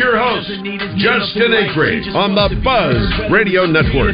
your host, Justin Acri, on the Buzz Radio Network.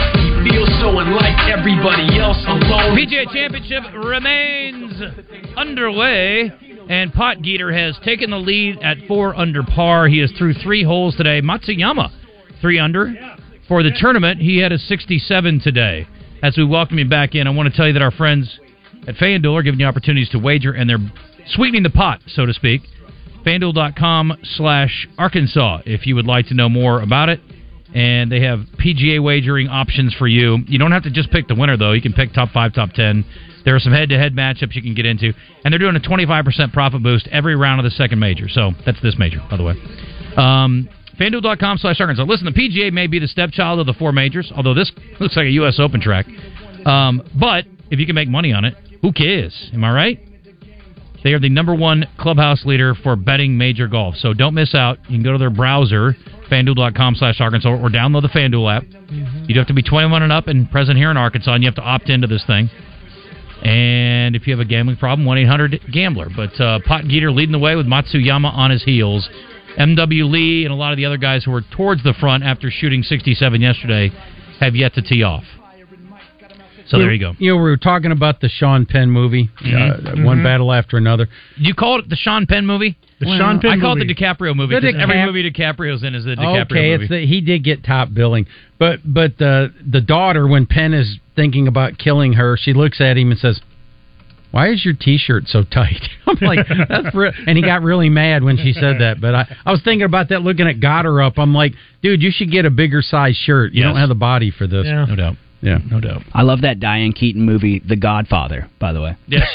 PGA Championship remains underway, and Potgieter has taken the lead at 4 under par. He is through 3 holes today. Matsuyama, 3 under. For the tournament, he had a 67 today. As we welcome you back in, I want to tell you that our friends at FanDuel are giving you opportunities to wager, and they're sweetening the pot, so to speak. FanDuel.com/Arkansas if you would like to know more about it. And they have PGA wagering options for you. You don't have to just pick the winner, though. You can pick top 5, top 10. There are some head-to-head matchups you can get into. And they're doing a 25% profit boost every round of the second major. So that's this major, by the way. FanDuel.com/Arkansas. Listen, the PGA may be the stepchild of the 4 majors, although this looks like a U.S. Open track. But if you can make money on it, who cares? Am I right? They are the number 1 clubhouse leader for betting major golf. So don't miss out. You can go to their browser, FanDuel.com/Arkansas, or download the FanDuel app. Mm-hmm. You have to be 21 and up and present here in Arkansas, and you have to opt into this thing. And if you have a gambling problem, 1-800-GAMBLER. But Potgieter leading the way with Matsuyama on his heels. M.W. Lee and a lot of the other guys who were towards the front after shooting 67 yesterday have yet to tee off. So there you go. You know, we were talking about the Sean Penn movie, One Battle After Another. You call it the Sean Penn movie? Sean Penn I call it the DiCaprio movie because every movie DiCaprio's in is the DiCaprio movie. He did get top billing. But the daughter, when Penn is thinking about killing her, she looks at him and says, "Why is your T-shirt so tight?" I'm like, that's and he got really mad when she said that. But I was thinking about that, looking at Got Her Up. I'm like, dude, you should get a bigger size shirt. You don't have the body for this. Yeah. No doubt. Yeah, no doubt. I love that Diane Keaton movie, The Godfather, by the way. Yes.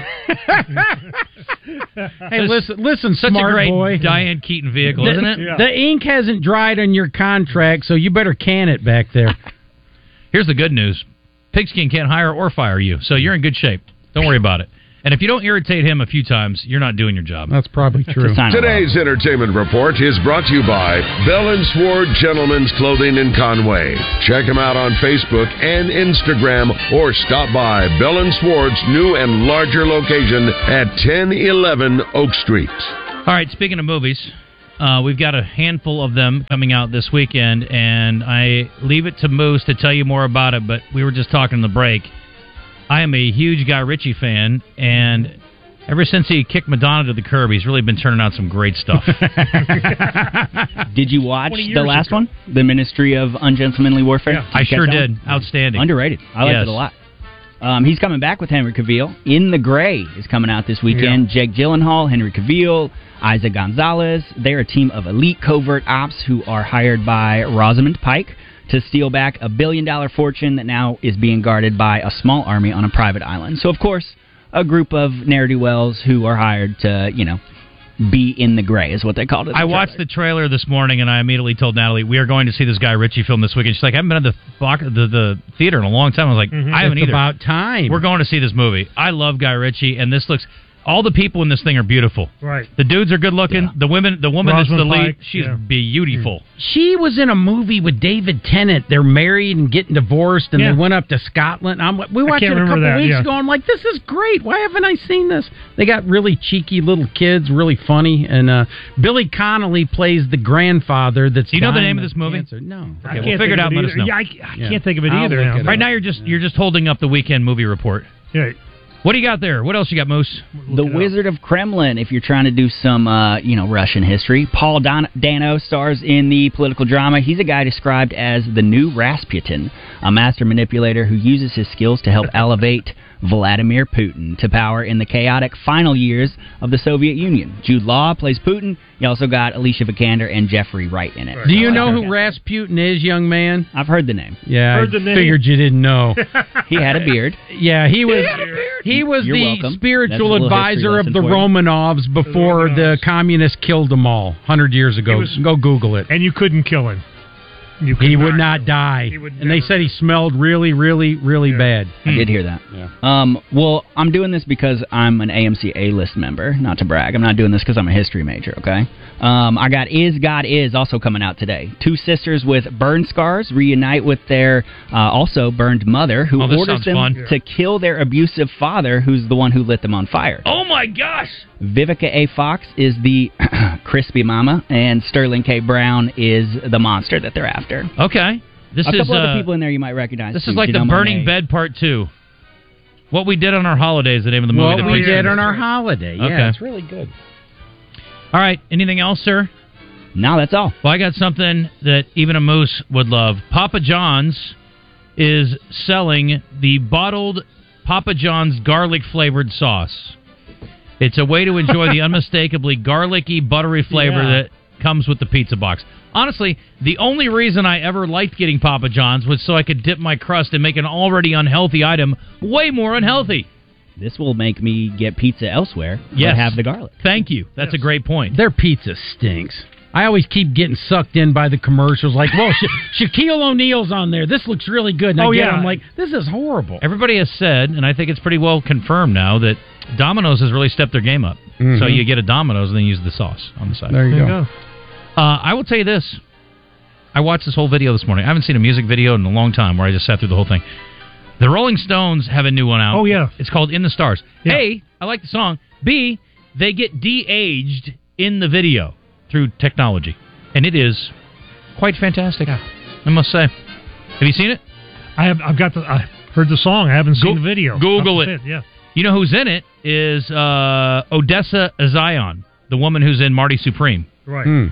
Hey, listen, such smart a great boy. Diane Keaton vehicle, isn't it? Yeah. The ink hasn't dried on your contract, so you better can it back there. Here's the good news. Pigskin can't hire or fire you, so you're in good shape. Don't worry about it. And if you don't irritate him a few times, you're not doing your job. That's probably true. Today's entertainment report is brought to you by Bell & Sword Gentlemen's Clothing in Conway. Check them out on Facebook and Instagram, or stop by Bell & Sword's new and larger location at 1011 Oak Street. All right, speaking of movies, we've got a handful of them coming out this weekend, and I leave it to Moose to tell you more about it, but we were just talking in the break. I am a huge Guy Ritchie fan, and ever since he kicked Madonna to the curb, he's really been turning out some great stuff. Did you watch the last one? The Ministry of Ungentlemanly Warfare? Yeah. I sure did. Outstanding. Underrated. I liked it a lot. He's coming back with Henry Cavill. In the Gray is coming out this weekend. Yeah. Jake Gyllenhaal, Henry Cavill, Isa Gonzalez. They're a team of elite covert ops who are hired by Rosamund Pike to steal back $1 billion fortune that now is being guarded by a small army on a private island. So, of course, a group of ne'er-do-wells who are hired to, be in the gray is what they called it. I watched the trailer this morning, and I immediately told Natalie, we are going to see this Guy Ritchie film this weekend. She's like, I haven't been to the theater in a long time. I was like, I haven't either. It's about time. We're going to see this movie. I love Guy Ritchie, and this looks... All the people in this thing are beautiful. Right. The dudes are good looking. Yeah. The woman that's the lead, she's beautiful. She was in a movie with David Tennant. They're married and getting divorced, and they went up to Scotland. We watched it a couple weeks ago. I'm like, this is great. Why haven't I seen this? They got really cheeky little kids, really funny. And Billy Connolly plays the grandfather. Do you know the name of this movie? Cancer. No. Okay, we'll figure it out and let us know. Yeah, I can't think of it either. Right now, you're just holding up the weekend movie report. Yeah. What do you got there? What else you got, Moose? The Wizard of Kremlin, if you're trying to do some, Russian history. Paul Dano stars in the political drama. He's a guy described as the new Rasputin, a master manipulator who uses his skills to help elevate Vladimir Putin to power in the chaotic final years of the Soviet Union. Jude Law plays Putin. You also got Alicia Vikander and Jeffrey Wright in it. Do you know who Rasputin is, young man? I've heard the name. Yeah, figured you didn't know. He had a beard. Yeah, he was You're the welcome. spiritual advisor of the Romanovs before the communists killed them all 100 years ago. Go Google it. And you couldn't kill him. He would not die. And they said he smelled really, really, really bad. I did hear that. Yeah. Well, I'm doing this because I'm an AMC A-list member, not to brag. I'm not doing this because I'm a history major, okay? I got Is God Is also coming out today. Two sisters with burn scars reunite with their also burned mother, who orders them to kill their abusive father, who's the one who lit them on fire. Oh, my gosh! Vivica A. Fox is the crispy mama, and Sterling K. Brown is the monster that they're after. Okay. A couple other people in there you might recognize. This is like the Burning Bed Part 2. What We Did on Our Holiday is the name of the movie. What We Did on Our Holiday. Yeah, okay. It's really good. All right. Anything else, sir? No, that's all. Well, I got something that even a moose would love. Papa John's is selling the bottled Papa John's garlic-flavored sauce. It's a way to enjoy the unmistakably garlicky, buttery flavor that comes with the pizza box. Honestly, the only reason I ever liked getting Papa John's was so I could dip my crust and make an already unhealthy item way more unhealthy. This will make me get pizza elsewhere. Yes. Have the garlic. Thank you. That's a great point. Their pizza stinks. I always keep getting sucked in by the commercials. Like, well, Shaquille O'Neal's on there. This looks really good. And I'm like, this is horrible. Everybody has said, and I think it's pretty well confirmed now, that Domino's has really stepped their game up. Mm-hmm. So you get a Domino's and then use the sauce on the side. There you go. I will tell you this. I watched this whole video this morning. I haven't seen a music video in a long time where I just sat through the whole thing. The Rolling Stones have a new one out. Oh, yeah. It's called In the Stars. Yeah. A, I like the song. B, they get de-aged in the video through technology. And it is quite fantastic, I must say. Have you seen it? I've heard the song. I haven't seen the video. Google it. Yeah. You know who's in it is Odessa Zion, the woman who's in Marty Supreme. Right.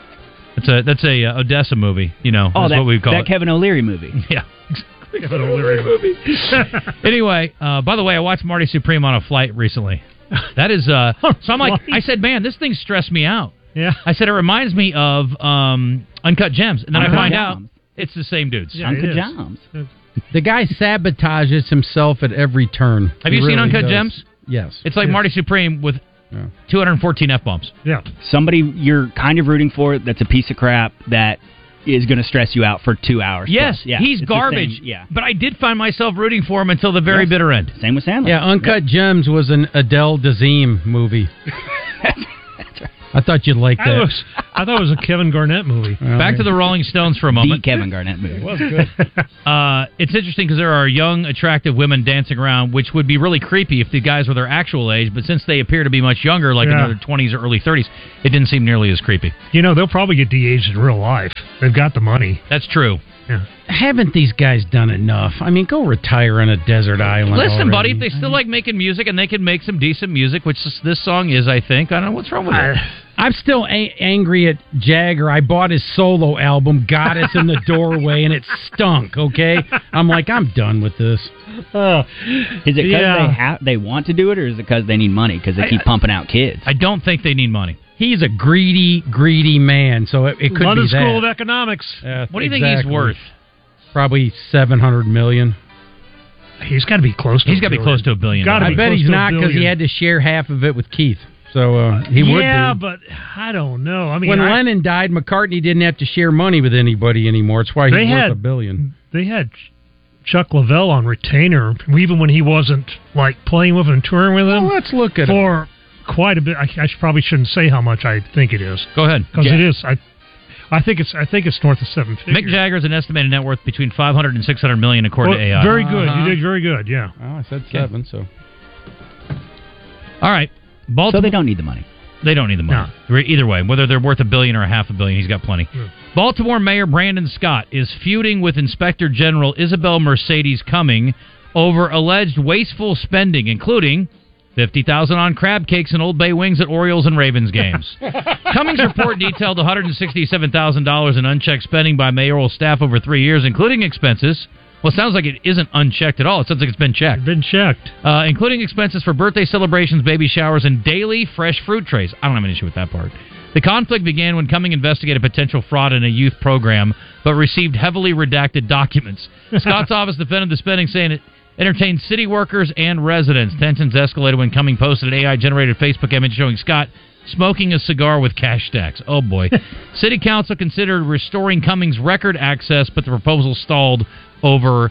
That's a Odessa movie, that's what we call it. That Kevin O'Leary movie. Yeah. Kevin O'Leary movie. Anyway, by the way, I watched Marty Supreme on a flight recently. That is, so I'm like, I said, man, this thing stressed me out. Yeah. I said, it reminds me of Uncut Gems. And then I find out it's the same dudes. Yeah, Uncut Gems. The guy sabotages himself at every turn. Have you seen Uncut Gems? Yes. It's like Marty Supreme with 214 F-bombs. Yeah. Somebody you're kind of rooting for that's a piece of crap that is going to stress you out for 2 hours. Yes, he's garbage. But I did find myself rooting for him until the very bitter end. Same with Sandler. Yeah, Uncut Gems was an Adele Dazeem movie. That's right. I thought you'd like that. I thought it was a Kevin Garnett movie. Back to the Rolling Stones for a moment. The Kevin Garnett movie. It was good. It's interesting because there are young, attractive women dancing around, which would be really creepy if the guys were their actual age. But since they appear to be much younger, like in their 20s or early 30s, it didn't seem nearly as creepy. They'll probably get de-aged in real life. They've got the money. That's true. Yeah. Haven't these guys done enough? I mean, go retire on a desert island. Listen, already. buddy, if they still like making music and they can make some decent music, which this song is, I think. I don't know what's wrong with it. I'm still angry at Jagger. I bought his solo album, Goddess in the Doorway, and it stunk, okay? I'm like, I'm done with this. Is it because they want to do it, or is it because they need money because they keep pumping out kids? I don't think they need money. He's a greedy man, so it could London be that. School of Economics. What do you think he's worth? Probably $700 million. He's got to be close to He's got to be close to $1 billion. I bet he's not because he had to share half of it with Keith. So he would be. Yeah, but I don't know. I mean, when Lennon died, McCartney didn't have to share money with anybody anymore. It's why he's worth $1 billion. They had Chuck Leavell on retainer, even when he wasn't like playing with him and touring with him. Well, let's look at for quite a bit. I probably shouldn't say how much I think it is. Go ahead, because it is. I think it's north of 7 figures. Mick Jagger's an estimated net worth between $500 and $600 million according to AI. Very good. You did very good. Yeah. Oh, I said 7. So. All right, Baltimore. So they don't need the money. They don't need the money. No. Either way, whether they're worth $1 billion or $500 million, he's got plenty. Yeah. Baltimore Mayor Brandon Scott is feuding with Inspector General Isabel Mercedes Cumming over alleged wasteful spending, including $50,000 on crab cakes and Old Bay wings at Orioles and Ravens games. Cummings' report detailed $167,000 in unchecked spending by mayoral staff over 3 years, including expenses. Well, it sounds like it isn't unchecked at all. It sounds like it's been checked. It's been checked. Including expenses for birthday celebrations, baby showers, and daily fresh fruit trays. I don't have an issue with that part. The conflict began when Cumming investigated potential fraud in a youth program, but received heavily redacted documents. Scott's office defended the spending, saying it entertained city workers and residents. Tensions escalated when Cumming posted an AI-generated Facebook image showing Scott smoking a cigar with cash stacks. Oh, boy. City Council considered restoring Cummings' record access, but the proposal stalled over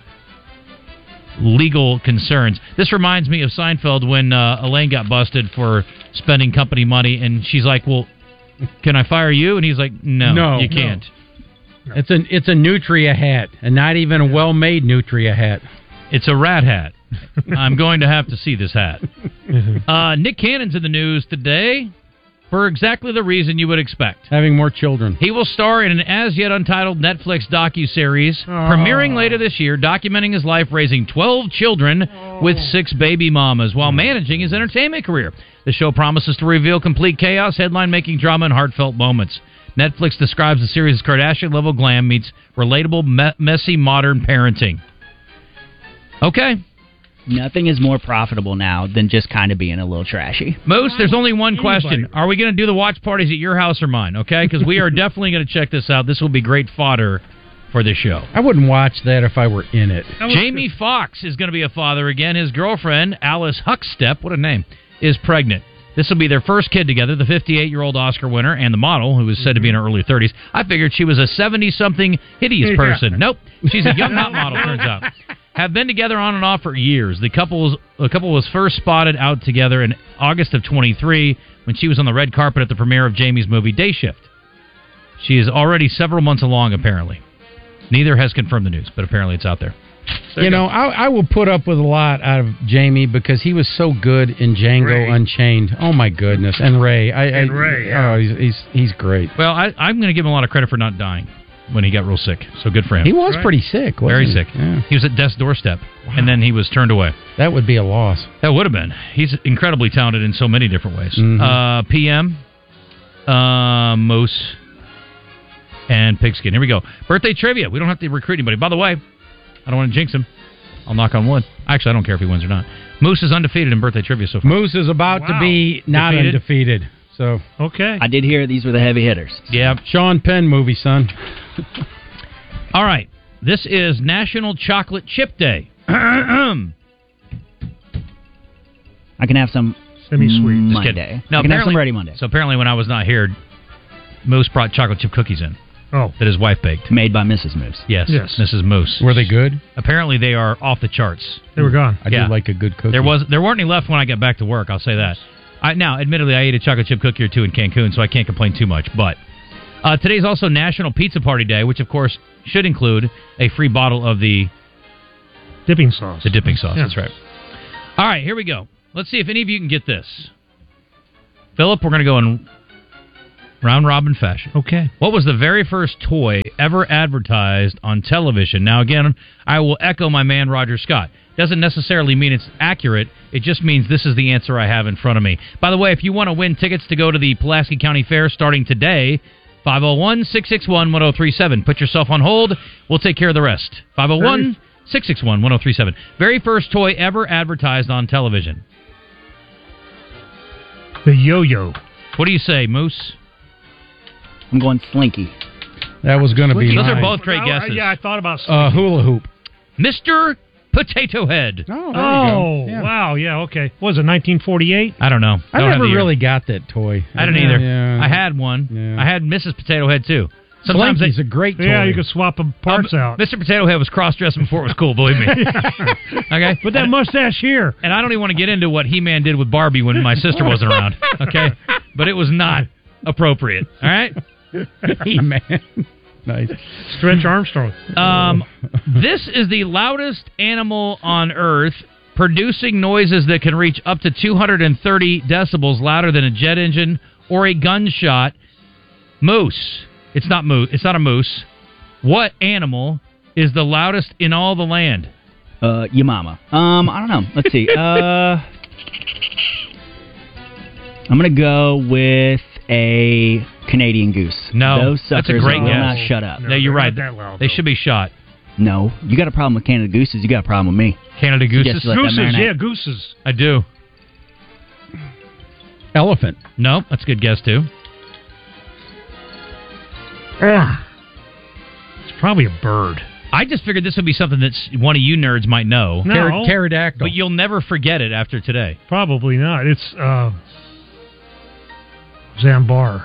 legal concerns. This reminds me of Seinfeld when Elaine got busted for spending company money, and she's like, well, can I fire you? And he's like, no, you can't. No. It's a Nutria hat, and not even a well-made Nutria hat. It's a rat hat. I'm going to have to see this hat. Nick Cannon's in the news today for exactly the reason you would expect. Having more children. He will star in an as-yet untitled Netflix docuseries premiering later this year, documenting his life raising 12 children with 6 baby mamas while managing his entertainment career. The show promises to reveal complete chaos, headline-making drama, and heartfelt moments. Netflix describes the series as Kardashian-level glam meets relatable, messy, modern parenting. Okay. Nothing is more profitable now than just kind of being a little trashy. Moose, there's only one question. Are we going to do the watch parties at your house or mine? Okay, because we are definitely going to check this out. This will be great fodder for this show. I wouldn't watch that if I were in it. Jamie Foxx is going to be a father again. His girlfriend, Alice Huckstep, what a name, is pregnant. This will be their first kid together, the 58-year-old Oscar winner and the model, who is said to be in her early 30s. I figured she was a 70-something hideous person. Nope, she's a young hot model, turns out. Have been together on and off for years. The couple was first spotted out together in August of 23 when she was on the red carpet at the premiere of Jamie's movie Day Shift. She is already several months along, apparently. Neither has confirmed the news, but apparently it's out there. You know, I will put up with a lot out of Jamie because he was so good in Django Unchained. Oh my goodness, and Ray. Yeah. Oh, he's great. Well, I'm going to give him a lot of credit for not dying when he got real sick. So good for him. He was pretty sick. Very he? sick. Yeah. He was at death's doorstep, and then he was turned away. That would be a loss. That would have been. He's incredibly talented in so many different ways. Mm-hmm. PM, Moose, and Pigskin. Here we go. Birthday trivia. We don't have to recruit anybody. By the way, I don't want to jinx him. I'll knock on wood. Actually, I don't care if he wins or not. Moose is undefeated in birthday trivia so far. Moose is about to be not undefeated. So okay. I did hear these were the heavy hitters. Yeah. Sean Penn movie, son. All right. This is National Chocolate Chip Day. I can have some semi-sweet Monday. No, I can have some ready Monday. So apparently when I was not here, Moose brought chocolate chip cookies in. Oh. That his wife baked. Made by Mrs. Moose. Yes. Mrs. Moose. Were they good? Apparently they are off the charts. They were gone. I do like a good cookie. There weren't any left when I got back to work, I'll say that. Now, admittedly, I ate a chocolate chip cookie or two in Cancun, so I can't complain too much. But today's also National Pizza Party Day, which, of course, should include a free bottle of the dipping sauce. The dipping sauce, That's right. All right, here we go. Let's see if any of you can get this. Philip, we're going to go in round-robin fashion. Okay. What was the very first toy ever advertised on television? Now, again, I will echo my man Roger Scott. Doesn't necessarily mean it's accurate. It just means this is the answer I have in front of me. By the way, if you want to win tickets to go to the Pulaski County Fair starting today, 501-661-1037. Put yourself on hold. We'll take care of the rest. 501-661-1037. Very first toy ever advertised on television. The yo-yo. What do you say, Moose? I'm going Slinky. That was going to be Those mine. are both great guesses. Yeah, I thought about Slinky. Hula hoop. Mr. Potato Head. Oh, yeah. Wow. Yeah, okay. What was it, 1948? I don't know. I never really got that toy. I didn't either. Yeah. I had one. Yeah. I had Mrs. Potato Head, too. Sometimes Slinky's a great toy. Yeah, you could swap them parts out. Mr. Potato Head was cross-dressing before it was cool, believe me. Okay? But that mustache here. And I don't even want to get into what He-Man did with Barbie when my sister wasn't around. Okay? But it was not appropriate. All right? He-Man. Nice. Stretch Armstrong. This is the loudest animal on Earth, producing noises that can reach up to 230 decibels louder than a jet engine or a gunshot. Moose. It's not moose. It's not a moose. What animal is the loudest in all the land? Your mama. I don't know. Let's see. I'm gonna go with a Canadian goose. No, those suckers that's a great will guess. not shut up. No, you're right. That loud, they should be shot. No, you got a problem with Canada gooses. You got a problem with me. Canada gooses. Just let that Gooses, marinate. yeah, gooses. I do. Elephant. No, that's a good guess too. It's probably a bird. I just figured this would be something that one of you nerds might know. No. Pterodactyl. But you'll never forget it after today. Probably not. It's Zambar.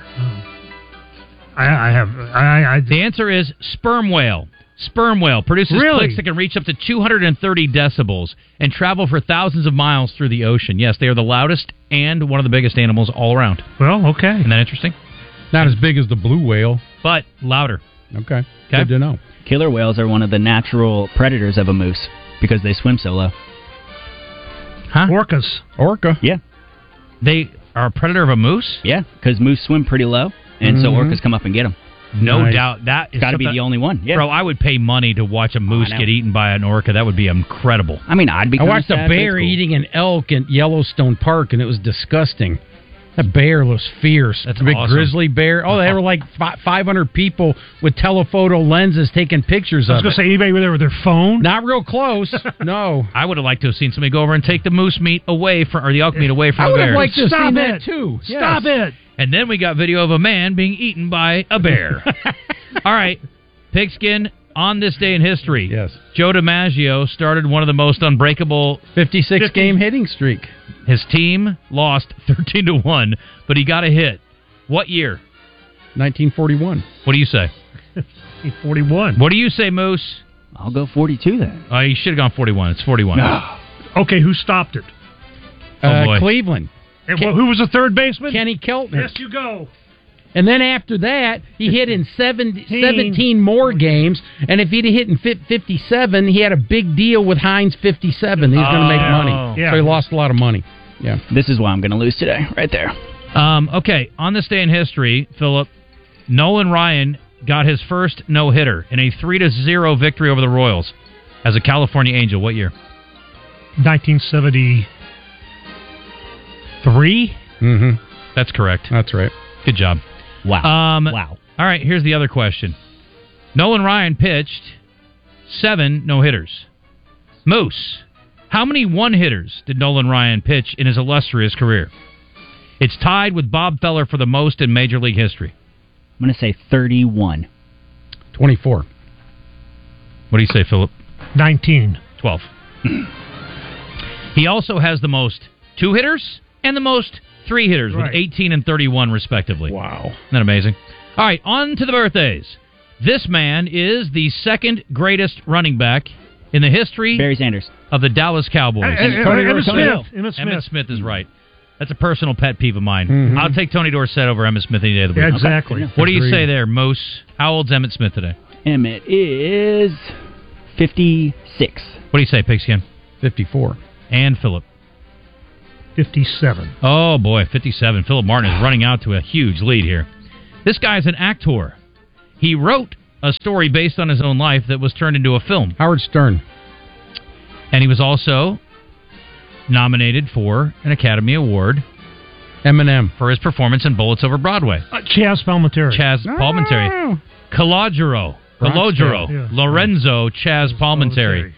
The answer is sperm whale. Sperm whale produces clicks that can reach up to 230 decibels and travel for thousands of miles through the ocean. Yes, they are the loudest and one of the biggest animals all around. Well, okay. Isn't that interesting? Not as big as the blue whale, but louder. Okay. Good to know. Killer whales are one of the natural predators of a moose because they swim so low. Huh? Orca. Yeah. They are a predator of a moose? Yeah, because moose swim pretty low, and so orcas come up and get them. No doubt. That is got to be the only one. Yeah. Bro, I would pay money to watch a moose get eaten by an orca. That would be incredible. I mean, I'd be. I watched a bear eating an elk in Yellowstone Park, and it was disgusting. That bear was fierce. That's a big awesome. grizzly bear. Oh, they were like 500 people with telephoto lenses taking pictures of it. I was going to say, anybody there with their phone? Not real close. No. I would have liked to have seen somebody go over and take the moose meat away from, or the elk meat away from I the would bear. have liked to have Stop seen it. that too. Stop it. And then we got video of a man being eaten by a bear. All right, Pigskin, on this day in history, Yes. Joe DiMaggio started one of the most unbreakable 56-game hitting streak. His team lost 13-1, but he got a hit. What year? 1941. What do you say? 41. What do you say, Moose? I'll go 42 then. You should have gone 41. It's 41. Okay, who stopped it? Oh, boy. Cleveland. And who was the third baseman? Kenny Keltner. Yes, you go. And then after that, he hit in 17 more games. And if he'd have hit in 57, he had a big deal with Heinz 57. He was going to make money. Yeah. So he lost a lot of money. Yeah. This is why I'm going to lose today, right there. Okay, on this day in history, Philip, Nolan Ryan got his first no-hitter in a 3-0 victory over the Royals as a California Angel. What year? 1973. Mm-hmm. That's correct. That's right. Good job. Wow. Wow. All right, here's the other question. Nolan Ryan pitched 7 no-hitters. Moose, how many one-hitters did Nolan Ryan pitch in his illustrious career? It's tied with Bob Feller for the most in Major League history. I'm going to say 31. 24. What do you say, Philip? 19. 12. He also has the most 2-hitters and the most 3-hitters with 18 and 31, respectively. Wow. Isn't that amazing? All right, on to the birthdays. This man is the second greatest running back in the history Barry Sanders of the Dallas Cowboys. Emmitt Smith is right. That's a personal pet peeve of mine. Mm-hmm. I'll take Tony Dorsett over Emmitt Smith any day of the week. Yeah, exactly. Okay. What do you Agreed. say there, Moose? How old's Emmitt Smith today? Emmett is 56. What do you say, Pigskin? 54. And Philip? 57. Oh, boy, 57. Philip Martin is running out to a huge lead here. This guy's an actor. He wrote a story based on his own life that was turned into a film. Howard Stern. And he was also nominated for an Academy Award Eminem. for his performance in Bullets Over Broadway. Chaz Palminteri. Chaz Palminteri. Calogero. Yeah. Lorenzo Chaz Palminteri.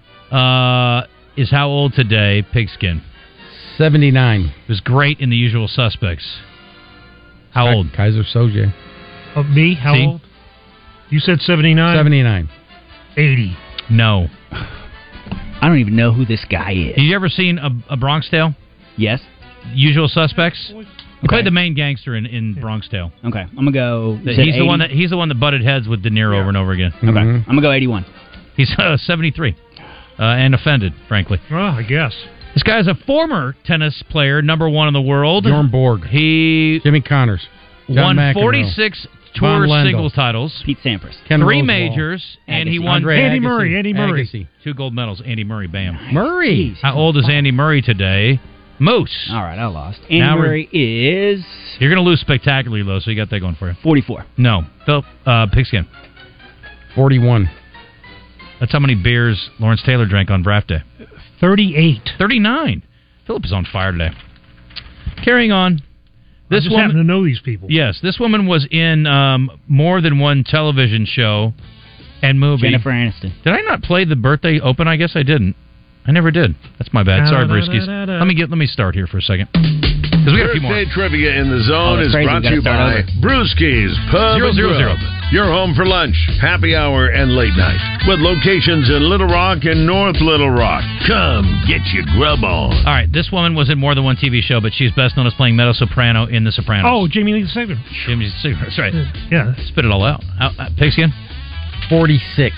Is how old today, Pigskin? 79. Was great in The Usual Suspects. How old? Kaiser Soze. Of me? How See? old? You said 79? 79. 80. No. I don't even know who this guy is. Have you ever seen a Bronx Tale? Yes. Usual Suspects? He Okay. played the main gangster in Bronx Tale. Okay. I'm going to go... He's the one that butted heads with De Niro over and over again. Okay. I'm going to go 81. He's 73. And offended, frankly. Oh, I guess. This guy's a former tennis player, number 1 in the world. Bjorn Borg. He Jimmy Connors. won John McEnroe. 46 Von tour Lendl. singles titles, Pete Sampras. Ken 3 Rosewall. majors, and he Agassi. won Andre Andy Agassi. Murray, Andy Murray. Agassi. 2 gold medals. Andy Murray, bam. Murray. How old is Andy Murray today? Moose. All right, I lost. Andy Now Murray is You're going to lose spectacularly, though, so you got that going for you. 44. No. Phil, Pigskin. 41. That's how many beers Lawrence Taylor drank on draft day. 38. 39. Philip is on fire today. Carrying on. I just happen to know these people. Yes, this woman was in more than one television show and movie. Jennifer Aniston. Did I not play the birthday open? I guess I didn't. I never did. That's my bad. Sorry, Briskies. Let me start here for a second. Because we got a few more. Birthday trivia in the zone is crazy. brought to you We gotta by Brewski's Pub 0, and 0, 0. Grub. Your home for lunch, happy hour, and late night. With locations in Little Rock and North Little Rock. Come get your grub on. All right, this woman was in more than one TV show, but she's best known as playing mezzo-soprano in The Sopranos. Oh, Jamie Lee Curtis. Jimmy's Secret. That's right. Yeah. Spit it all out. Pigskin? 46.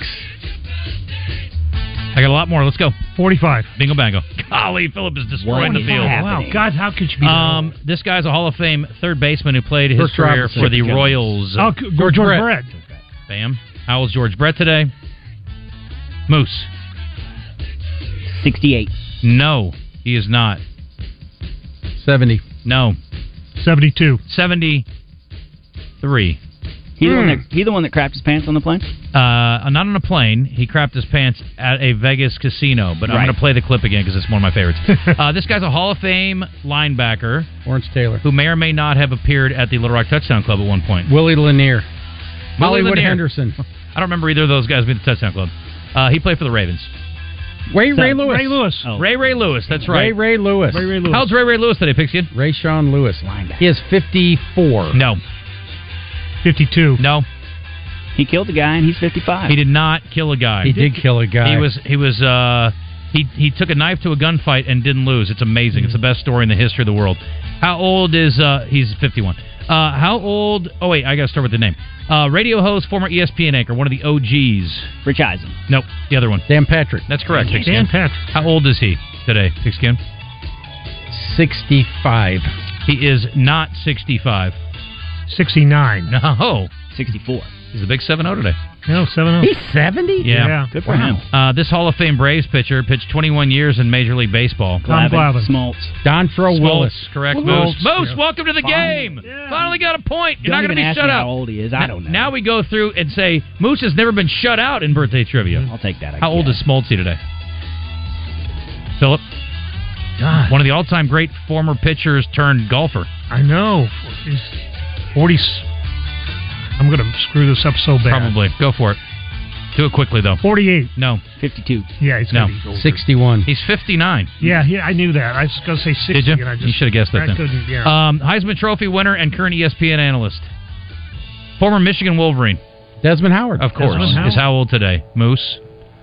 I got a lot more. Let's go. 45. Bingo bango. Golly, Philip is destroying the field. Wow, God, how could you be This guy's a Hall of Fame third baseman who played his Brooks career Robinson. for the Royals. George Brett. Bam. How old's George Brett today? Moose. 68. No, he is not. 70. No. 72. 73. He the one that crapped his pants on the plane? Not on a plane. He crapped his pants at a Vegas casino. But I'm Right. going to play the clip again because it's one of my favorites. This guy's a Hall of Fame linebacker Lawrence Taylor. who may or may not have appeared at the Little Rock Touchdown Club at one point. Willie Lanier. Willie Hollywood Lanier. Henderson. I don't remember either of those guys being at the Touchdown Club. He played for the Ravens. Ray Lewis. Ray Lewis. Oh. Ray Lewis. That's right. Ray Lewis. Ray Lewis. How's Ray Lewis today, Pigskin? Ray Sean Lewis. Linebacker. He is 54. No. 52. No. He killed a guy and he's 55. He did not kill a guy. He did kill a guy. He took a knife to a gunfight and didn't lose. It's amazing. It's the best story in the history of the world. How old is he's 51. How old? Oh wait, I got to start with the name. Radio host, former ESPN anchor, one of the OGs. Rich Eisen. Nope, the other one. Dan Patrick. That's correct. Dan Pigskin. Patrick. How old is he today, Pigskin? 65. He is not 65. 69. No, 64. he's a big 7-0 today. No, 7-0. He's 70? Yeah. Good for him. This Hall of Fame Braves pitcher pitched 21 years in Major League Baseball. Tom Glavine. Smoltz. Donfro Willis. Smoltz, correct. Willis. Moose, Yeah. welcome to the game. Yeah. Finally got a point. You're Don't not going to even be ask shut me out. how old he is. I don't know. Now we go through and say Moose has never been shut out in birthday trivia. I'll take that. I How old guess. is Smoltzy today? Philip? God. One of the all-time great former pitchers turned golfer. I know. He's 40. I'm going to screw this up so bad. Probably. Go for it. Do it quickly, though. 48. No. 52. Yeah, he's No. going to be older. 61. He's 59. Yeah, I knew that. I was going to say 60. Did you? And I just, You should have guessed that I then. couldn't, yeah. Heisman Trophy winner and current ESPN analyst. Former Michigan Wolverine. Desmond Howard. Of course. Desmond Howard. Is how old today? Moose?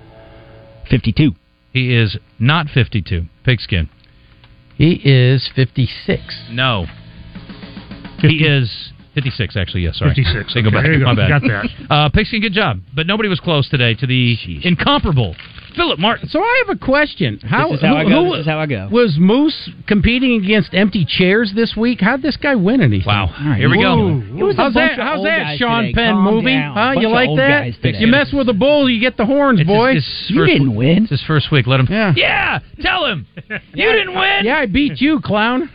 52. He is not 52. Pigskin. He is 56. No. 50. He is 56, actually. Yes, sorry. 56. Take go Okay, back. there you go. My bad. Got that. Pigskin, good job. But nobody was close today to the incomparable Philip Martin. So I have a question. This is how I go. Was Moose competing against empty chairs this week? How'd this guy win anything? Wow. All right. Here we go. It was a How's bunch that? of How's old that, guys Sean today. Penn Calm movie? down. Huh? Bunch You of like old that? guys today. You mess with a bull, you get the horns, boy. You didn't win. It's his first week. Let him. Yeah. Tell him. You didn't win. Yeah, I beat you, clown.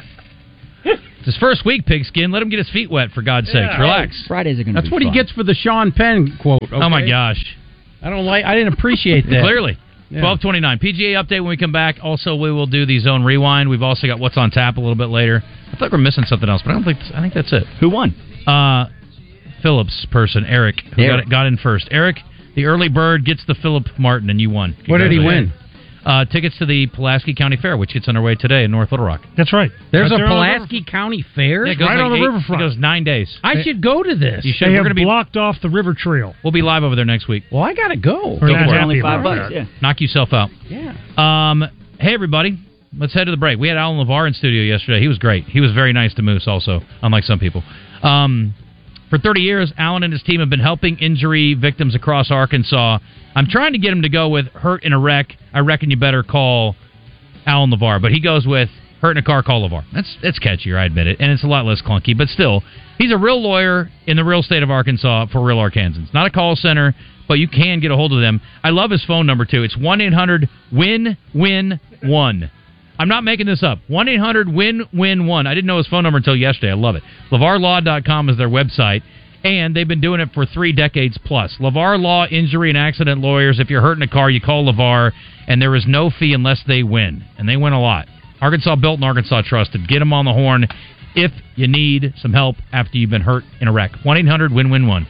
It's his first week, Pigskin. Let him get his feet wet, for God's sakes. Relax. Fridays are going to be That's what fun. he gets for the Sean Penn quote. Okay? Oh, my gosh. I didn't appreciate that. Clearly. Yeah. 12:29. PGA update when we come back. Also, we will do the Zone Rewind. We've also got What's on Tap a little bit later. I thought we were missing something else, but I think that's it. Who won? Phillips person, Eric, who Eric. got in first. Eric, the early bird gets the Philip Martin, and you won. What did he win? Tickets to the Pulaski County Fair, which gets underway today in North Little Rock. That's right. There's Right a there on the Pulaski County Fair? Yeah, it goes Right like on the 8 riverfront. It goes 9 days. I should go to this. You should. They We're have going to be. blocked off the river trail. We'll be live over there next week. Well, I got to go. We're Go not for it. happy Only about $5. that. Yeah. Knock yourself out. Yeah. Hey, everybody. Let's head to the break. We had Alan LeVar in studio yesterday. He was great. He was very nice to Moose also, unlike some people. For 30 years, Alan and his team have been helping injury victims across Arkansas. I'm trying to get him to go with hurt in a wreck. I reckon you better call Alan LeVar. But he goes with hurt in a car, call LeVar. That's catchier, I admit it. And it's a lot less clunky. But still, he's a real lawyer in the real state of Arkansas for real Arkansans. Not a call center, but you can get a hold of them. I love his phone number, too. It's 1-800-WIN-WIN-1. I'm not making this up. 1-800-WIN-WIN-1. I didn't know his phone number until yesterday. I love it. LeVarLaw.com is their website, and they've been doing it for 3 decades plus. LeVar Law Injury and Accident Lawyers. If you're hurt in a car, you call LeVar, and there is no fee unless they win. And they win a lot. Arkansas built and Arkansas trusted. Get them on the horn if you need some help after you've been hurt in a wreck. 1-800-WIN-WIN-1.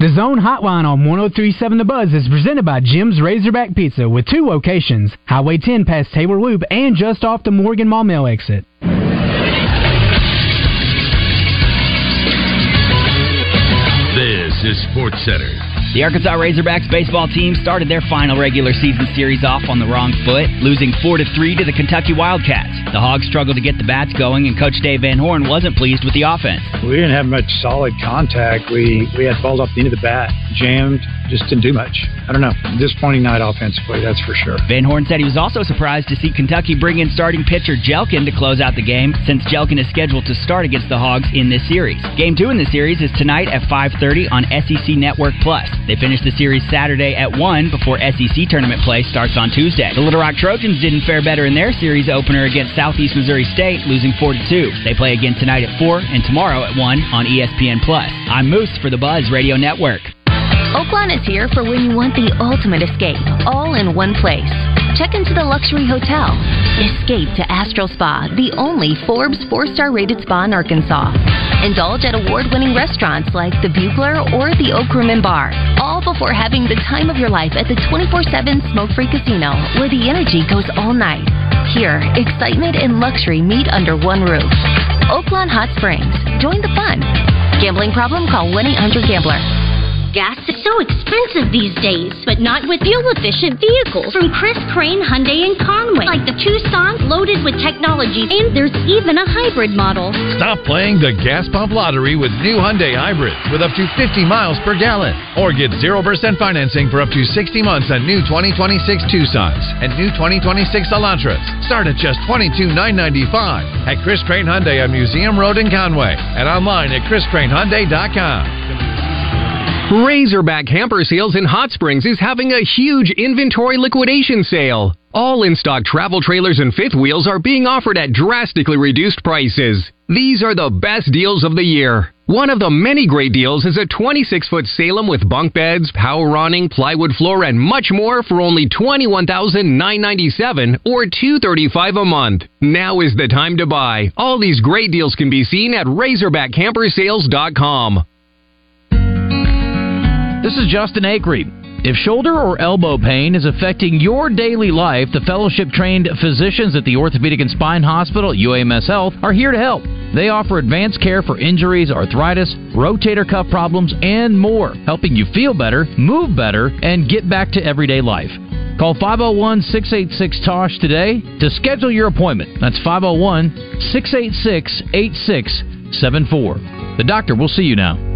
The Zone Hotline on 103.7 The Buzz is presented by Jim's Razorback Pizza with 2 locations, Highway 10 past Taylor Loop and just off the Morgan Maumelle exit. This is SportsCenter. The Arkansas Razorbacks baseball team started their final regular season series off on the wrong foot, losing 4-3 to the Kentucky Wildcats. The Hogs struggled to get the bats going, and Coach Dave Van Horn wasn't pleased with the offense. We didn't have much solid contact. We had balls off the end of the bat, jammed, just didn't do much. I don't know. Disappointing night offensively, that's for sure. Van Horn said he was also surprised to see Kentucky bring in starting pitcher Jelkin to close out the game, since Jelkin is scheduled to start against the Hogs in this series. Game 2 in the series is tonight at 5:30 on SEC Network Plus. They finish the series Saturday at 1 before SEC tournament play starts on Tuesday. The Little Rock Trojans didn't fare better in their series opener against Southeast Missouri State, losing 4-2. They play again tonight at 4 and tomorrow at 1 on ESPN Plus. I'm Moose for the Buzz Radio Network. Oaklawn is here for when you want the ultimate escape, all in one place. Check into the luxury hotel. Escape to Astral Spa, the only Forbes 4-star rated spa in Arkansas. Indulge at award-winning restaurants like the Bugler or the Oak Room and Bar, all before having the time of your life at the 24/7 smoke-free casino, where the energy goes all night. Here, excitement and luxury meet under one roof. Oaklawn Hot Springs. Join the fun. Gambling problem? Call 1-800-GAMBLER. Gas is so expensive these days, but not with fuel-efficient vehicles from Chris Crane Hyundai in Conway, like the Tucson loaded with technology, and there's even a hybrid model. Stop playing the gas pump lottery with new Hyundai hybrids with up to 50 miles per gallon, or get 0% financing for up to 60 months on new 2026 Tucsons and new 2026 Elantras. Start at just $22,995 at Chris Crane Hyundai on Museum Road in Conway and online at chriscranehyundai.com. Razorback Hamper Sales in Hot Springs is having a huge inventory liquidation sale. All in-stock travel trailers and fifth wheels are being offered at drastically reduced prices. These are the best deals of the year. One of the many great deals is a 26-foot Salem with bunk beds, power awning, plywood floor, and much more for only $21,997 or $235 a month. Now is the time to buy. All these great deals can be seen at RazorbackCamperSales.com. This is Justin Acree. If shoulder or elbow pain is affecting your daily life, the fellowship-trained physicians at the Orthopedic and Spine Hospital at UAMS Health are here to help. They offer advanced care for injuries, arthritis, rotator cuff problems, and more, helping you feel better, move better, and get back to everyday life. Call 501-686-TOSH today to schedule your appointment. That's 501-686-8674. The doctor will see you now.